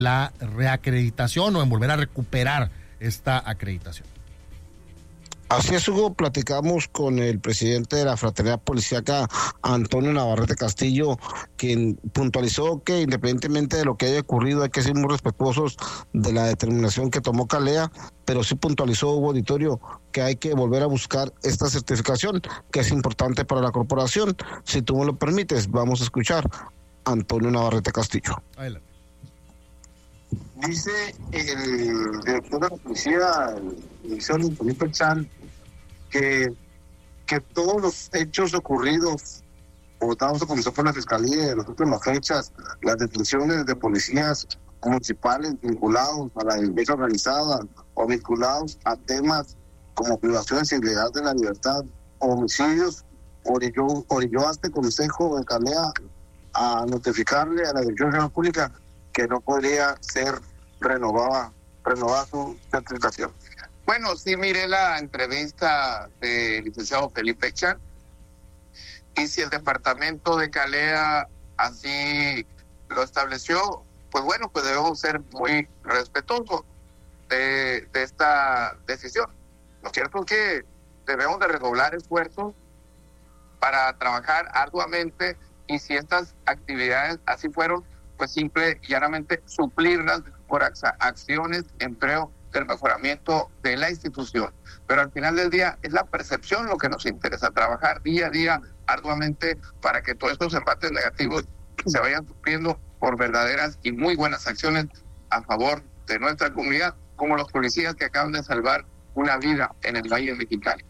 la reacreditación o en volver a recuperar esta acreditación. Así es, Hugo, platicamos con el presidente de la Fraternidad Policíaca, Antonio Navarrete Castillo, quien puntualizó que independientemente de lo que haya ocurrido hay que ser muy respetuosos de la determinación que tomó Calea, pero sí puntualizó, Hugo Auditorio, que hay que volver a buscar esta certificación, que es importante para la corporación. Si tú me lo permites, vamos a escuchar a Antonio Navarrete Castillo. Adelante. Dice el director de la policía, el señor Felipe Chan, que todos los hechos ocurridos, como vamos a comenzar por la Fiscalía de las últimas fechas, las detenciones de policías municipales vinculados a la delincuencia organizada o vinculados a temas como privaciones ilegales de la libertad, homicidios, orilló a este consejo de Calea a notificarle a la Dirección General Pública que no podría ser renovada su certificación. Bueno, sí miré la entrevista del licenciado Felipe Chan, y si el departamento de Calea así lo estableció, pues bueno, pues debemos ser muy respetuosos de esta decisión. Lo cierto es que debemos de redoblar esfuerzos para trabajar arduamente, y si estas actividades así fueron, pues simple y llanamente suplirlas por acciones, empleo, del mejoramiento de la institución. Pero al final del día es la percepción lo que nos interesa, trabajar día a día arduamente para que todos estos empates negativos se vayan supliendo por verdaderas y muy buenas acciones a favor de nuestra comunidad, como los policías que acaban de salvar una vida en el Valle de Mexicali.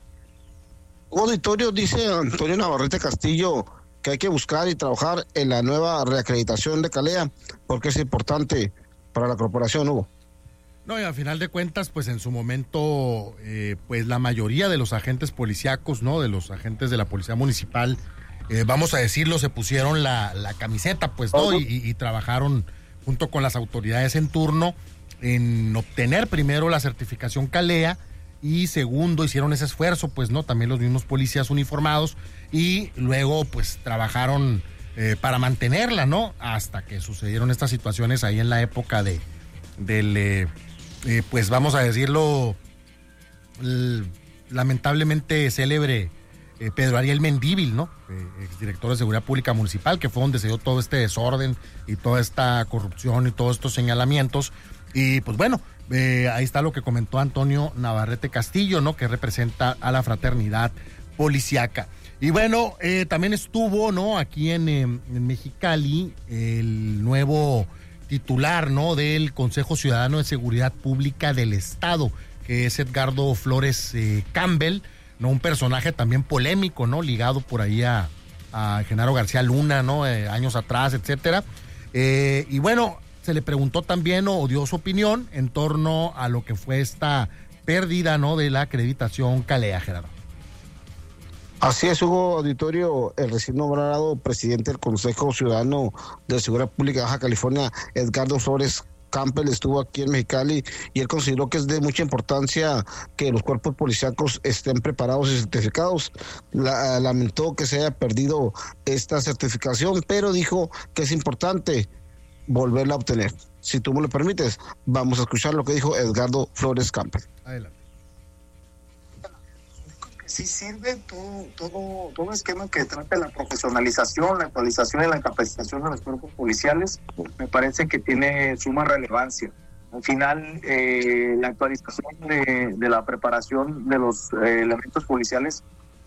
Auditorio, dice Antonio Navarrete Castillo que hay que buscar y trabajar en la nueva reacreditación de Calea, porque es importante para la corporación, Hugo. No, y al final de cuentas, pues en su momento, pues la mayoría de los agentes policíacos, ¿no? De los agentes de la Policía Municipal, vamos a decirlo, se pusieron la camiseta, pues, ¿no? Y trabajaron junto con las autoridades en turno en obtener primero la certificación Calea, y segundo, hicieron ese esfuerzo, pues, ¿no? También los mismos policías uniformados, y luego, pues, trabajaron para mantenerla, ¿no? Hasta que sucedieron estas situaciones ahí en la época del pues vamos a decirlo, lamentablemente célebre Pedro Ariel Mendívil, ¿no? Exdirector de Seguridad Pública Municipal, que fue donde se dio todo este desorden y toda esta corrupción y todos estos señalamientos. Y pues bueno, ahí está lo que comentó Antonio Navarrete Castillo, ¿no? Que representa a la fraternidad policíaca. Y bueno, también estuvo, ¿no? Aquí en Mexicali, el nuevo titular, ¿no? Del Consejo Ciudadano de Seguridad Pública del Estado, que es Edgardo Flores Campbell, ¿no? Un personaje también polémico, ¿no? Ligado por ahí a Genaro García Luna, ¿no? Años atrás, etcétera. Y bueno, se le preguntó también o dio su opinión en torno a lo que fue esta pérdida, ¿no? De la acreditación Calea, Gerardo. Así es, Hugo Auditorio, el recién nombrado presidente del Consejo Ciudadano de Seguridad Pública de Baja California, Edgardo Flores Campbell, estuvo aquí en Mexicali y él consideró que es de mucha importancia que los cuerpos policíacos estén preparados y certificados. Lamentó que se haya perdido esta certificación, pero dijo que es importante volverla a obtener. Si tú me lo permites, vamos a escuchar lo que dijo Edgardo Flores Campbell. Adelante. Sí sirve todo esquema que trata la profesionalización, la actualización y la capacitación de los cuerpos policiales, me parece que tiene suma relevancia. Al final, la actualización de la preparación de los elementos policiales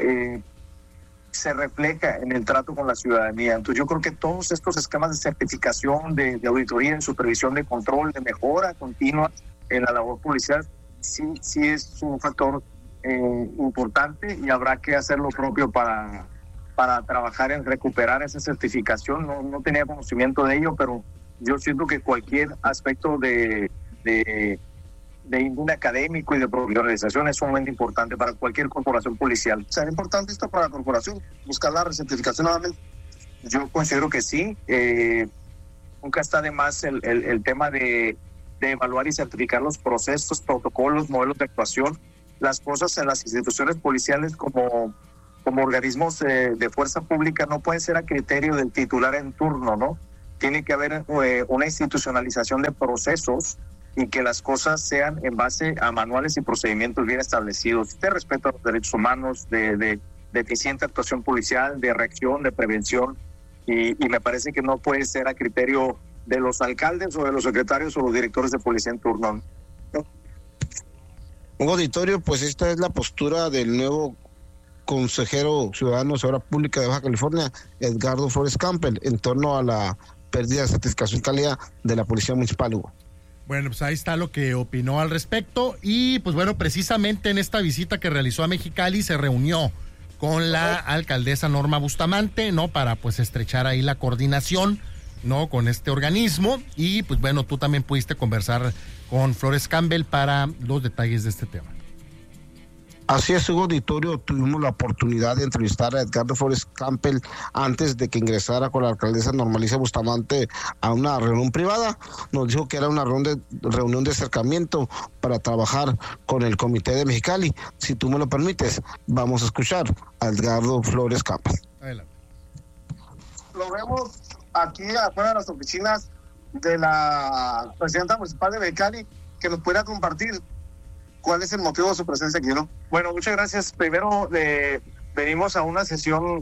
se refleja en el trato con la ciudadanía. Entonces yo creo que todos estos esquemas de certificación, de auditoría, de supervisión, de control, de mejora continua en la labor policial, sí es un factor importante, y habrá que hacer lo propio para trabajar en recuperar esa certificación. No tenía conocimiento de ello, pero yo siento que cualquier aspecto de índole académico y de profesionalización es sumamente importante para cualquier corporación policial. ¿Será importante esto para la corporación, buscar la recertificación nuevamente? Yo considero que sí. Nunca está de más el tema de evaluar y certificar los procesos, protocolos, modelos de actuación. Las cosas en las instituciones policiales como organismos de fuerza pública no pueden ser a criterio del titular en turno, ¿no? tiene que haber una institucionalización de procesos y que las cosas sean en base a manuales y procedimientos bien establecidos, de respeto a los derechos humanos, de eficiente actuación policial, de reacción, de prevención, y me parece que no puede ser a criterio de los alcaldes o de los secretarios o los directores de policía en turno. Un auditorio, pues esta es la postura del nuevo consejero ciudadano de Seguridad Pública de Baja California, Edgardo Flores Campbell, en torno a la pérdida de satisfacción y calidad de la Policía Municipal, Hugo. Bueno, pues ahí está lo que opinó al respecto. Y pues bueno, precisamente en esta visita que realizó a Mexicali se reunió con la alcaldesa Norma Bustamante, ¿no? Para pues estrechar ahí la coordinación, ¿no? Con este organismo. Y pues bueno, tú también pudiste conversar con Flores Campbell para los detalles de este tema. Así es, Hugo Auditorio, tuvimos la oportunidad de entrevistar a Edgardo Flores Campbell antes de que ingresara con la alcaldesa Norma Alicia Bustamante a una reunión privada. Nos dijo que era una reunión de acercamiento para trabajar con el comité de Mexicali. Si tú me lo permites, vamos a escuchar a Edgardo Flores Campbell. Adelante. Lo vemos aquí afuera de las oficinas de la presidenta municipal de Mexicali, que nos pueda compartir cuál es el motivo de su presencia aquí, ¿no? Bueno, muchas gracias. Primero, venimos a una sesión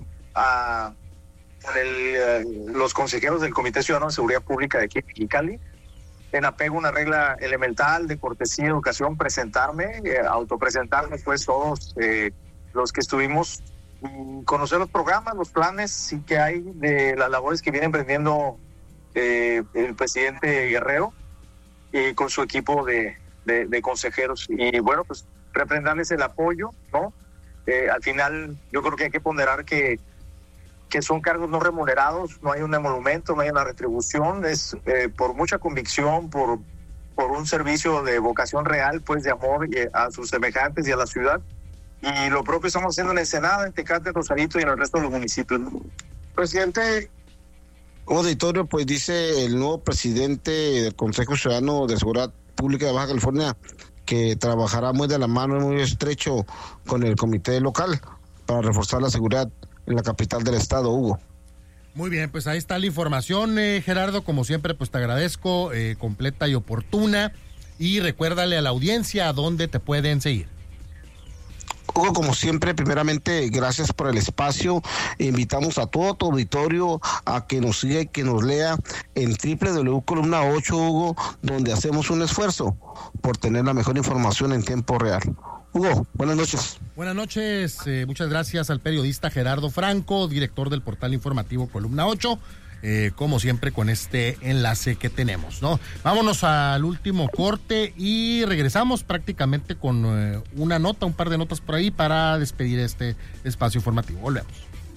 con los consejeros del Comité Ciudadano de Seguridad Pública de aquí en Mexicali, en apego a una regla elemental de cortesía y educación, autopresentarme, pues todos los que estuvimos, conocer los programas, los planes y que hay de las labores que viene emprendiendo el presidente Guerrero y con su equipo de consejeros, y bueno, pues reprenderles el apoyo, ¿no? Al final yo creo que hay que ponderar que son cargos no remunerados, no hay un emolumento, no hay una retribución, es por mucha convicción, por un servicio de vocación real, pues de amor a sus semejantes y a la ciudad, y lo propio estamos haciendo en Ensenada, en Tecate, Rosarito y en el resto de los municipios, ¿no? Presidente. Auditorio, pues dice el nuevo presidente del Consejo Ciudadano de Seguridad Pública de Baja California que trabajará muy de la mano, muy estrecho con el comité local para reforzar la seguridad en la capital del estado, Hugo. Muy bien, pues ahí está la información, Gerardo, como siempre, pues te agradezco, completa y oportuna, y recuérdale a la audiencia a dónde te pueden seguir. Hugo, como siempre, primeramente, gracias por el espacio. Invitamos a todo tu auditorio a que nos siga y que nos lea en www.columna 8, Hugo, donde hacemos un esfuerzo por tener la mejor información en tiempo real. Hugo, buenas noches. Buenas noches, muchas gracias al periodista Gerardo Franco, director del portal informativo Columna 8. Como siempre con este enlace que tenemos, ¿no? Vámonos al último corte y regresamos prácticamente con un par de notas por ahí para despedir este espacio informativo. Volvemos.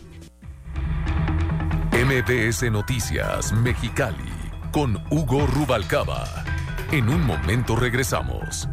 MBS Noticias Mexicali con Hugo Rubalcaba. En un momento regresamos.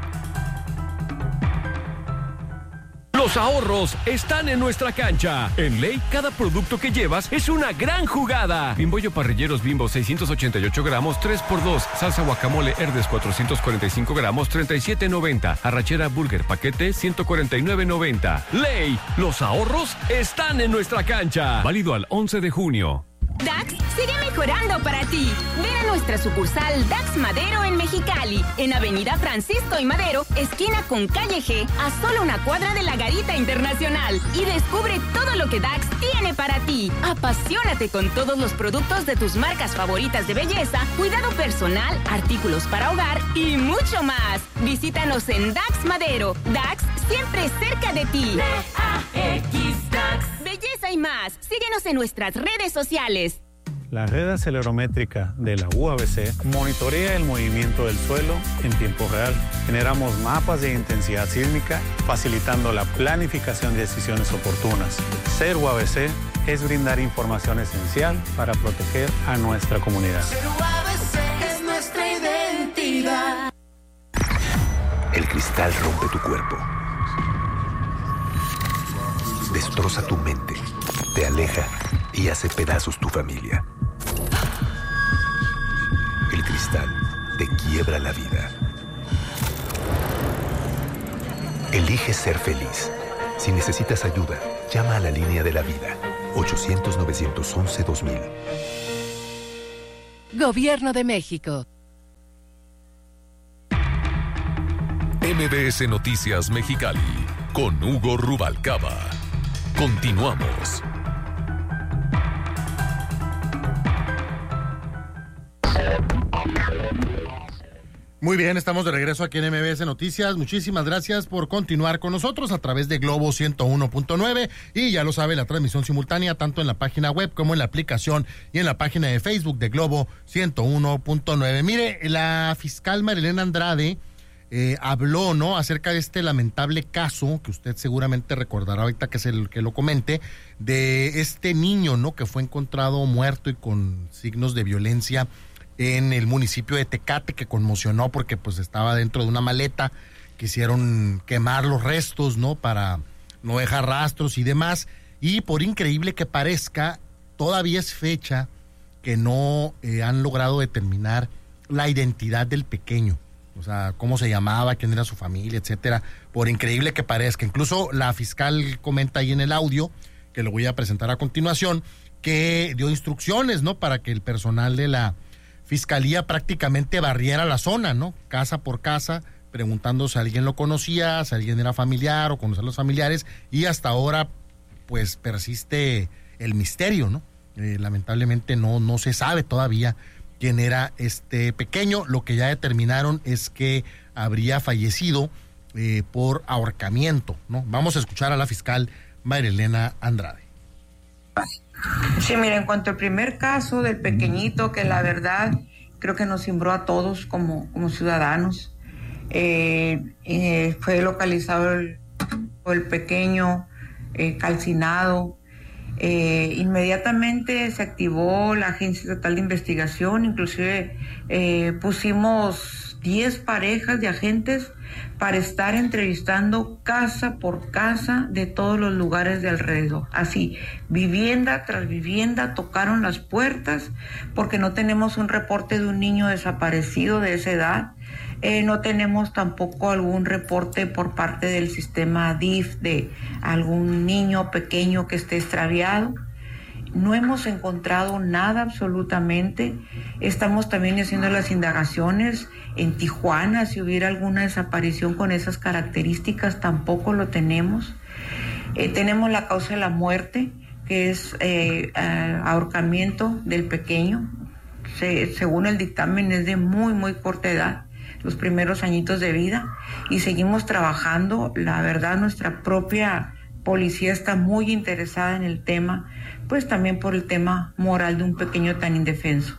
Los ahorros están en nuestra cancha. En Ley, cada producto que llevas es una gran jugada. Bimbollo Parrilleros Bimbo 688 gramos, 3x2. Salsa guacamole Herdes 445 gramos, 37.90. Arrachera Burger paquete, 149.90. Ley, los ahorros están en nuestra cancha. Válido al 11 de junio. DAX sigue mejorando para ti. Ven a nuestra sucursal DAX Madero en Mexicali, en Avenida Francisco y Madero, esquina con Calle G, a solo una cuadra de la Garita Internacional. Y descubre todo lo que DAX tiene para ti. Apasionate con todos los productos de tus marcas favoritas de belleza, cuidado personal, artículos para hogar y mucho más. Visítanos en DAX Madero. DAX siempre cerca de ti. DAX DAX. Belleza y más. Síguenos en nuestras redes sociales. La red acelerométrica de la UABC monitorea el movimiento del suelo en tiempo real. Generamos mapas de intensidad sísmica, facilitando la planificación de decisiones oportunas. Ser UABC es brindar información esencial para proteger a nuestra comunidad. Ser UABC es nuestra identidad. El cristal rompe tu cuerpo. Destroza tu mente, te aleja y hace pedazos tu familia. El cristal te quiebra la vida. Elige ser feliz. Si necesitas ayuda, llama. Llama a la línea de la vida, 800-911-2000. Gobierno de México. MBS Noticias Mexicali con Hugo Rubalcaba. Continuamos. Muy bien, estamos de regreso aquí en MBS Noticias. Muchísimas gracias por continuar con nosotros a través de Globo 101.9 y ya lo sabe, la transmisión simultánea tanto en la página web como en la aplicación y en la página de Facebook de Globo 101.9. Mire, la fiscal Marilena Andrade habló, ¿no?, acerca de este lamentable caso que usted seguramente recordará ahorita que lo comente, de este niño, ¿no?, que fue encontrado muerto y con signos de violencia en el municipio de Tecate, que conmocionó porque pues estaba dentro de una maleta. Quisieron quemar los restos, ¿no?, para no dejar rastros y demás, y por increíble que parezca, todavía es fecha que no han logrado determinar la identidad del pequeño, o sea, cómo se llamaba, quién era su familia, etcétera, por increíble que parezca. Incluso la fiscal comenta ahí en el audio, que lo voy a presentar a continuación, que dio instrucciones, ¿no?, para que el personal de la Fiscalía prácticamente barriera la zona, ¿no?, casa por casa, preguntando si alguien lo conocía, si alguien era familiar o conocer a los familiares, y hasta ahora pues persiste el misterio, ¿no? Lamentablemente no se sabe todavía quién era este pequeño. Lo que ya determinaron es que habría fallecido por ahorcamiento, ¿no? Vamos a escuchar a la fiscal Marilena Andrade. Sí, mira, en cuanto al primer caso del pequeñito, que la verdad creo que nos cimbró a todos como ciudadanos, fue localizado el pequeño calcinado. Inmediatamente se activó la Agencia Estatal de Investigación, inclusive pusimos 10 parejas de agentes para estar entrevistando casa por casa de todos los lugares de alrededor. Así, vivienda tras vivienda, tocaron las puertas porque no tenemos un reporte de un niño desaparecido de esa edad. No tenemos tampoco algún reporte por parte del sistema DIF de algún niño pequeño que esté extraviado. No hemos encontrado nada absolutamente. Estamos también haciendo las indagaciones en Tijuana, si hubiera alguna desaparición con esas características, tampoco lo tenemos. Tenemos la causa de la muerte, que es ahorcamiento del pequeño. Según el dictamen es de muy corta edad, los primeros añitos de vida, y seguimos trabajando. La verdad, nuestra propia policía está muy interesada en el tema, pues también por el tema moral de un pequeño tan indefenso.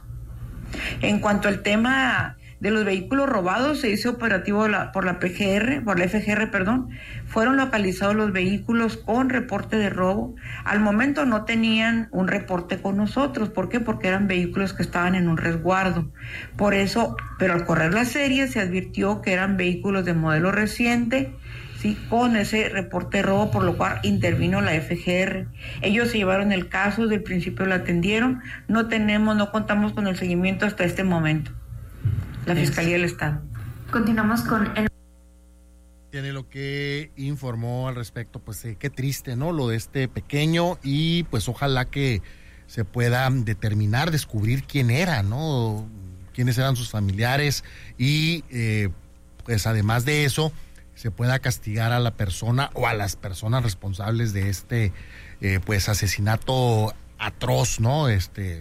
En cuanto al tema de los vehículos robados, se hizo operativo por la FGR, fueron localizados los vehículos con reporte de robo. Al momento no tenían un reporte con nosotros. ¿Por qué? Porque eran vehículos que estaban en un resguardo. Por eso, pero al correr la serie se advirtió que eran vehículos de modelo reciente, sí, con ese reporte de robo, por lo cual intervino la FGR. Ellos se llevaron el caso, desde el principio lo atendieron. No contamos con el seguimiento hasta este momento. La Fiscalía del Estado. Continuamos con el... Tiene lo que informó al respecto, pues qué triste, ¿no?, lo de este pequeño, y pues ojalá que se pueda descubrir quién era, ¿no?, quiénes eran sus familiares, y pues además de eso se pueda castigar a la persona o a las personas responsables de este pues asesinato atroz, ¿no? De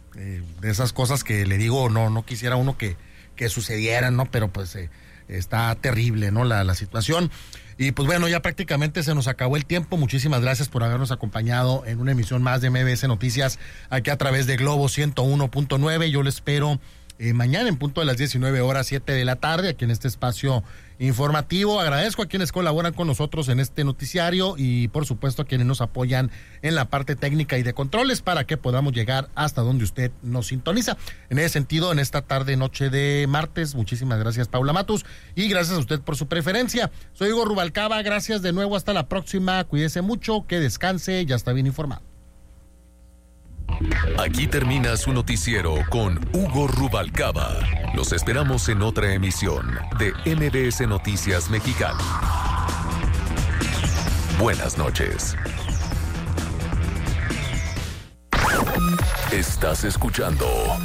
esas cosas que le digo, no quisiera uno que sucedieran, ¿no? Pero pues está terrible, ¿no?, la situación. Y pues bueno, ya prácticamente se nos acabó el tiempo. Muchísimas gracias por habernos acompañado en una emisión más de MBS Noticias aquí a través de Globo 101.9. Yo les espero mañana en punto de las 19 horas, 7 de la tarde, aquí en este espacio informativo. Agradezco a quienes colaboran con nosotros en este noticiario y por supuesto a quienes nos apoyan en la parte técnica y de controles para que podamos llegar hasta donde usted nos sintoniza. En ese sentido, en esta tarde, noche de martes, muchísimas gracias, Paula Matus, y gracias a usted por su preferencia. Soy Hugo Rubalcaba, gracias de nuevo, hasta la próxima, cuídese mucho, que descanse, ya está bien informado. Aquí termina su noticiero con Hugo Rubalcaba. Los esperamos en otra emisión de MBS Noticias Mexicali. Buenas noches. Estás escuchando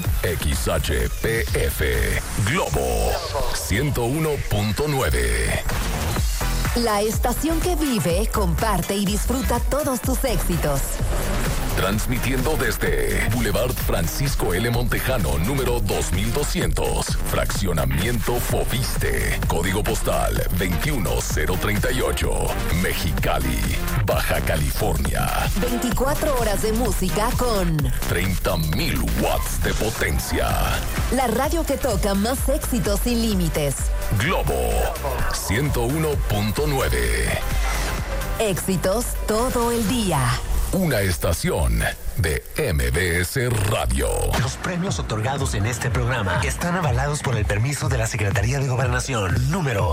XHPF Globo 101.9. La estación que vive, comparte y disfruta todos tus éxitos. Transmitiendo desde Boulevard Francisco L. Montejano, número 2200, Fraccionamiento Foviste, Código Postal 21038, Mexicali, Baja California. 24 horas de música con 30,000 watts de potencia. La radio que toca más éxitos sin límites. Globo 101.9. Éxitos todo el día. Una estación de MBS Radio. Los premios otorgados en este programa están avalados por el permiso de la Secretaría de Gobernación. Número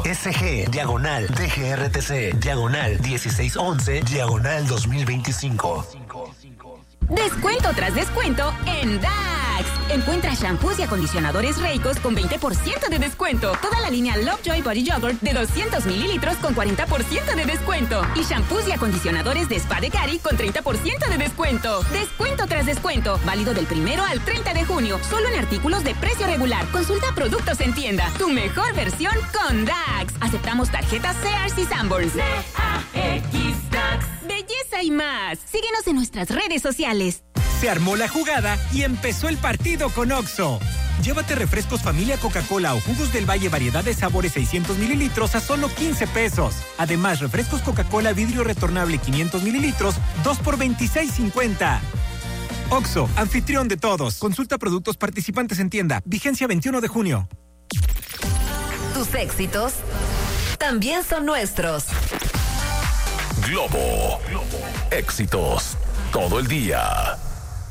SG/DGRTC/1611/2025. Descuento tras descuento en DAX. Encuentra shampoos y acondicionadores Reicos con 20% de descuento. Toda la línea Lovejoy Body Yogurt de 200 mililitros con 40% de descuento. Y shampoos y acondicionadores de Spa de Cari con 30% de descuento. Descuento tras descuento. Válido del 1 al 30 de junio. Solo en artículos de precio regular. Consulta productos en tienda. Tu mejor versión con DAX. Aceptamos tarjetas Sears y Sanborns. DAX DAX. Belleza y más. Síguenos en nuestras redes sociales. Se armó la jugada y empezó el partido con OXXO. Llévate refrescos familia Coca-Cola o jugos del Valle variedad de sabores 600 mililitros a solo 15 pesos. Además, refrescos Coca-Cola vidrio retornable 500 mililitros, 2 por 26.50. OXXO, anfitrión de todos. Consulta productos participantes en tienda. Vigencia 21 de junio. Tus éxitos también son nuestros. Globo. Éxitos todo el día.